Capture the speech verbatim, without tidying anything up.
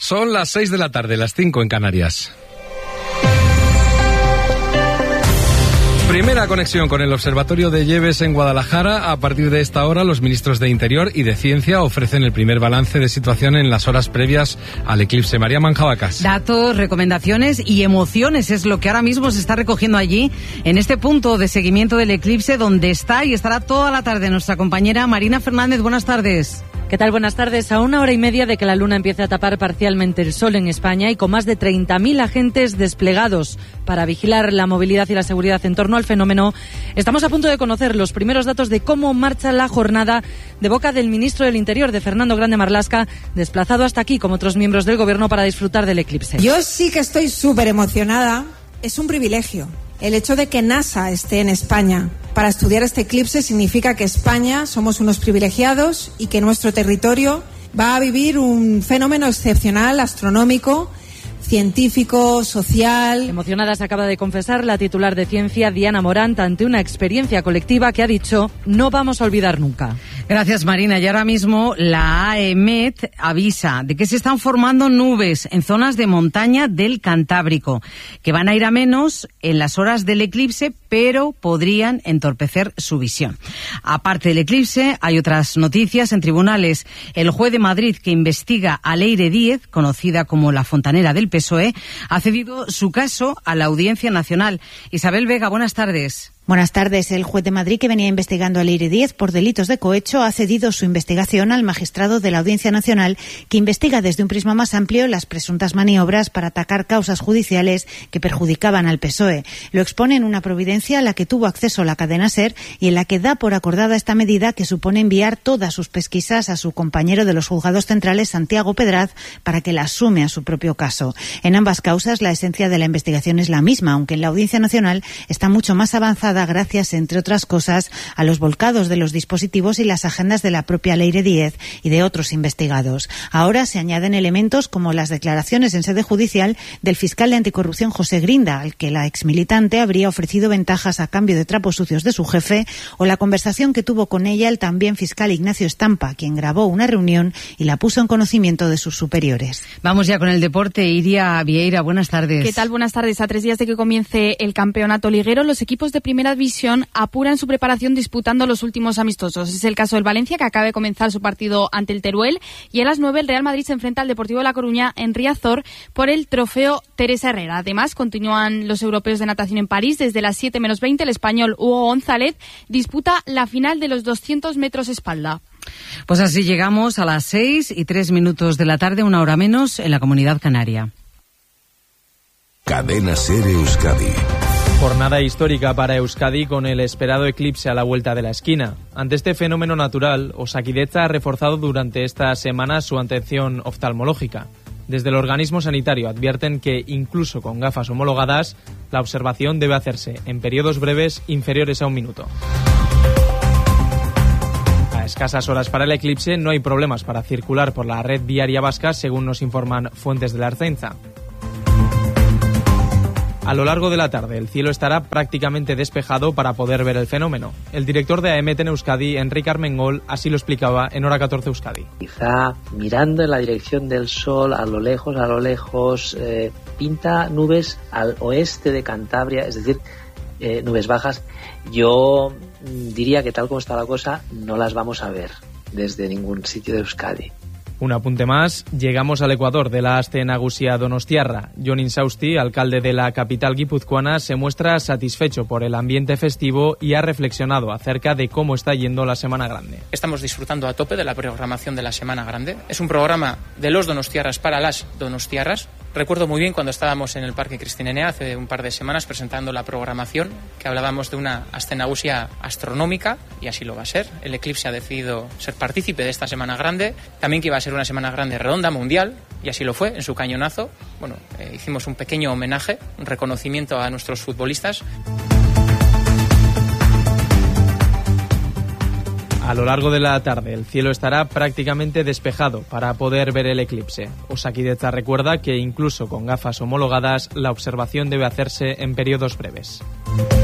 Son las seis de la tarde, las cinco en Canarias. Primera conexión con el Observatorio de Lleves en Guadalajara. A partir de esta hora, los ministros de Interior y de Ciencia ofrecen el primer balance de situación en las horas previas al eclipse. María Manjabacas. Datos, recomendaciones y emociones es lo que ahora mismo se está recogiendo allí, en este punto de seguimiento del eclipse, donde está y estará toda la tarde nuestra compañera Marina Fernández. Buenas tardes. ¿Qué tal? Buenas tardes. A una hora y media de que la luna empiece a tapar parcialmente el sol en España y con más de treinta mil agentes desplegados para vigilar la movilidad y la seguridad en torno al fenómeno, estamos a punto de conocer los primeros datos de cómo marcha la jornada de boca del ministro del Interior, de Fernando Grande Marlaska, desplazado hasta aquí como otros miembros del Gobierno para disfrutar del eclipse. Yo sí que estoy súper emocionada. Es un privilegio. El hecho de que NASA esté en España para estudiar este eclipse significa que España somos unos privilegiados y que nuestro territorio va a vivir un fenómeno excepcional, astronómico, científico, social. Emocionada se acaba de confesar la titular de Ciencia, Diana Morant, ante una experiencia colectiva que ha dicho no vamos a olvidar nunca. Gracias, Marina. Y ahora mismo la AEMET avisa de que se están formando nubes en zonas de montaña del Cantábrico, que van a ir a menos en las horas del eclipse, pero podrían entorpecer su visión. Aparte del eclipse, hay otras noticias en tribunales. El juez de Madrid que investiga a Leire Díez, conocida como la fontanera del P S O E, ha cedido su caso a la Audiencia Nacional. Isabel Vega, buenas tardes. Buenas tardes. El juez de Madrid, que venía investigando a Leire Díez por delitos de cohecho, ha cedido su investigación al magistrado de la Audiencia Nacional, que investiga desde un prisma más amplio las presuntas maniobras para atacar causas judiciales que perjudicaban al P S O E. Lo expone en una providencia a la que tuvo acceso la cadena SER y en la que da por acordada esta medida, que supone enviar todas sus pesquisas a su compañero de los juzgados centrales, Santiago Pedraz, para que la sume a su propio caso. En ambas causas, la esencia de la investigación es la misma, aunque en la Audiencia Nacional está mucho más avanzada gracias, entre otras cosas, a los volcados de los dispositivos y las agendas de la propia Leire Díez y de otros investigados. Ahora se añaden elementos como las declaraciones en sede judicial del fiscal de anticorrupción José Grinda, al que la exmilitante habría ofrecido ventajas a cambio de trapos sucios de su jefe, o la conversación que tuvo con ella el también fiscal Ignacio Estampa, quien grabó una reunión y la puso en conocimiento de sus superiores. Vamos ya con el deporte. Iria Vieira, buenas tardes. ¿Qué tal? Buenas tardes. A tres días de que comience el campeonato liguero, los equipos de primera división apuran su preparación disputando los últimos amistosos. Es el caso del Valencia, que acaba de comenzar su partido ante el Teruel, y a las nueve el Real Madrid se enfrenta al Deportivo de La Coruña en Riazor por el trofeo Teresa Herrera. Además, continúan los europeos de natación en París. Desde las siete menos veinte, el español Hugo González disputa la final de los doscientos metros espalda. Pues así llegamos a las seis y tres minutos de la tarde, una hora menos en la Comunidad Canaria. Cadena SER Euskadi. Jornada histórica para Euskadi con el esperado eclipse a la vuelta de la esquina. Ante este fenómeno natural, Osakidetza ha reforzado durante esta semana su atención oftalmológica. Desde el organismo sanitario advierten que, incluso con gafas homologadas, la observación debe hacerse en periodos breves inferiores a un minuto. A escasas horas para el eclipse no hay problemas para circular por la red viaria vasca, según nos informan fuentes de la Ertzaintza. A lo largo de la tarde, el cielo estará prácticamente despejado para poder ver el fenómeno. El director de AEMET en Euskadi, Enrique Armengol, así lo explicaba en Hora catorce Euskadi. Quizá mirando en la dirección del sol, a lo lejos, a lo lejos, eh, pinta nubes al oeste de Cantabria, es decir, eh, nubes bajas. Yo diría que tal como está la cosa, no las vamos a ver desde ningún sitio de Euskadi. Un apunte más, llegamos al Ecuador de la Aste Nagusia Donostiarra. Jon Insausti, alcalde de la capital guipuzcoana, se muestra satisfecho por el ambiente festivo y ha reflexionado acerca de cómo está yendo la Semana Grande. Estamos disfrutando a tope de la programación de la Semana Grande. Es un programa de los donostiarras para las donostiarras. Recuerdo muy bien cuando estábamos en el Parque Cristinenea hace un par de semanas presentando la programación, que hablábamos de una Aste Nagusia astronómica, y así lo va a ser. El eclipse ha decidido ser partícipe de esta Semana Grande, también que iba a ser una Semana Grande redonda, mundial, y así lo fue en su cañonazo. Bueno, eh, hicimos un pequeño homenaje, un reconocimiento a nuestros futbolistas. A lo largo de la tarde, el cielo estará prácticamente despejado para poder ver el eclipse. Osakidetza recuerda que incluso con gafas homologadas, la observación debe hacerse en periodos breves.